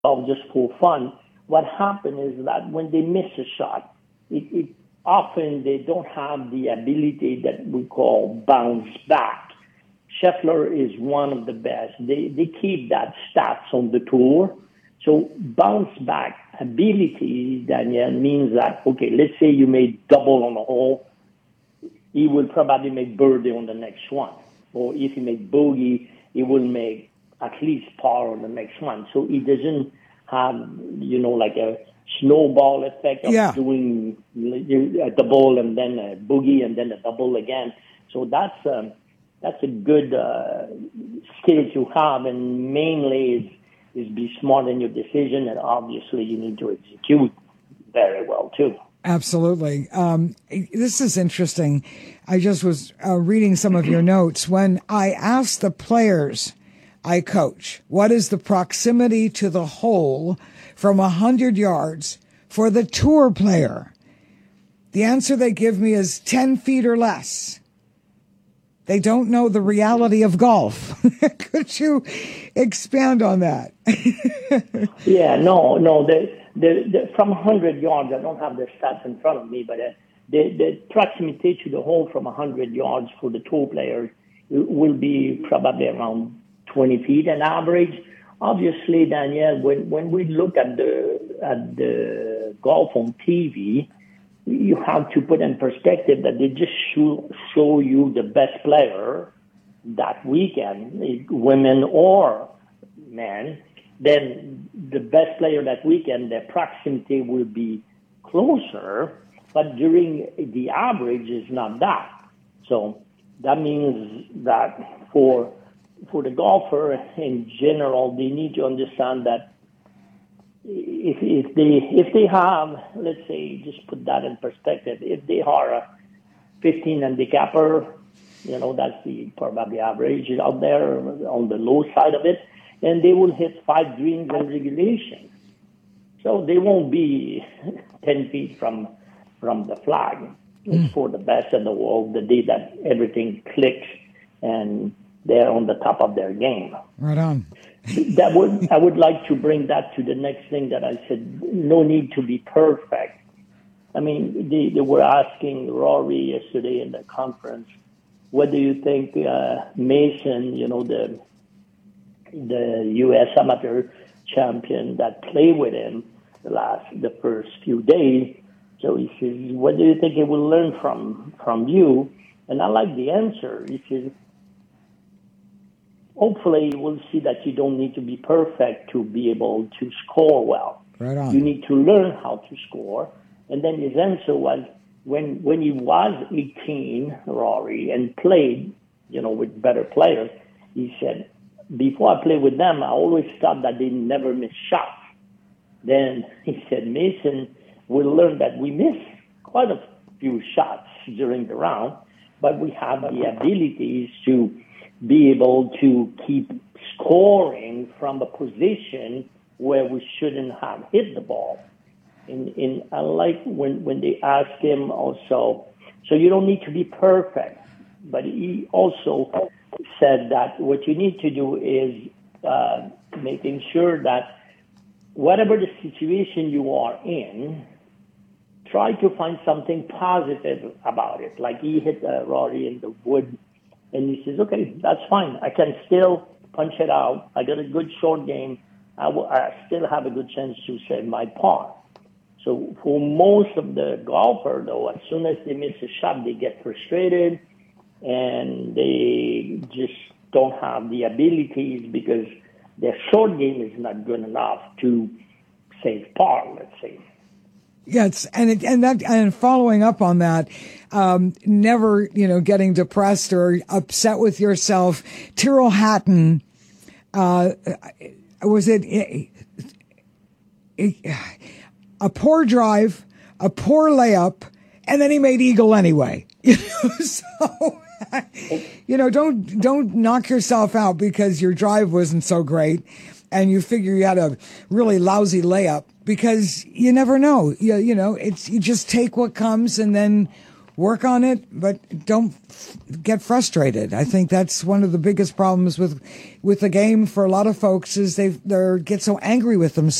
golf just for fun. What happened is that when they miss a shot, it often they don't have the ability that we call bounce back. Scheffler is one of the best. They keep that stats on the tour. So bounce back ability, Daniel, means that, okay, let's say you made double on a hole. He will probably make birdie on the next one. Or if he make bogey, he will make at least par on the next one. So he doesn't have, like a snowball effect of doing a double and then a bogey and then a double again. So that's a good skill to have, and mainly is be smart in your decision, and obviously you need to execute very well too. Absolutely. This is interesting. I just was reading some of your notes. When I asked the players I coach, what is the proximity to the hole from 100 yards for the tour player? The answer they give me is 10 feet or less. They don't know the reality of golf. Could you expand on that? Yeah, no. The from 100 yards, I don't have the stats in front of me, but the proximity to the hole from 100 yards for the tour players will be probably around 20 feet on average. Obviously, Danielle, when we look at the golf on TV, you have to put in perspective that they just show you the best player that weekend, women or men. Then the best player that weekend, their proximity will be closer, but during the average is not that. So that means that for the golfer in general, they need to understand that if they have, let's say, just put that in perspective, if they are a 15 handicapper, that's the probably average out there on the low side of it, and they will hit 5 greens in regulation. So they won't be 10 feet from the flag. It's for the best in the world, the day that everything clicks and they're on the top of their game. Right on. I would like to bring that to the next thing that I said. No need to be perfect. I mean, they were asking Rory yesterday in the conference, what do you think Mason, the U.S. amateur champion that played with him the first few days. So he says, what do you think he will learn from you? And I like the answer. He says, hopefully we'll see that you don't need to be perfect to be able to score well. Right on. You need to learn how to score. And then his answer was, when he was 18, Rory, and played, with better players, he said, before I played with them, I always thought that they never miss shots. Then he said, Mason will learn that we miss quite a few shots during the round, but we have the abilities to be able to keep scoring from a position where we shouldn't have hit the ball. And I like when they ask him also, so you don't need to be perfect, but he also said that what you need to do is making sure that whatever the situation you are in, try to find something positive about it. Like he hit Rory in the wood, and he says, okay, that's fine. I can still punch it out. I got a good short game. I still have a good chance to save my par. So for most of the golfer, though, as soon as they miss a shot, they get frustrated, and they just don't have the abilities because their short game is not good enough to save par, let's say. Yes, and following up on that, never getting depressed or upset with yourself. Tyrrell Hatton, was it a poor drive, a poor layup, and then he made eagle anyway? So don't knock yourself out because your drive wasn't so great, and you figure you had a really lousy layup. Because you never know, you just take what comes and then work on it, but don't get frustrated. I think that's one of the biggest problems with the game for a lot of folks is they get so angry with themselves.